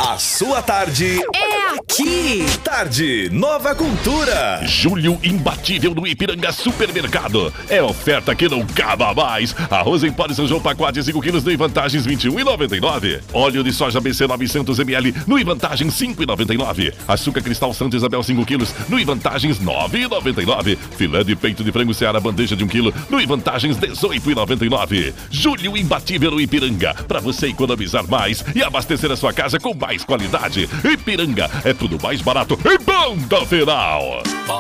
A sua tarde é aqui. Tarde Nova Cultura. Julho imbatível no Ipiranga Supermercado. É oferta que não acaba mais. Arroz em pó de São João pacote 5 quilos no Vantagens R$ 21,99. Óleo de soja BC 900 ml no Vantagens R$ 5,99. Açúcar cristal Santa Isabel 5 quilos no Vantagens R$ 9,99. Filé de peito de frango Seara bandeja de 1 quilo no Vantagens R$ 18,99. Julho imbatível no Ipiranga. Para você economizar mais e abastecer a sua casa com mais qualidade. Ipiranga é tudo mais barato e bom da final.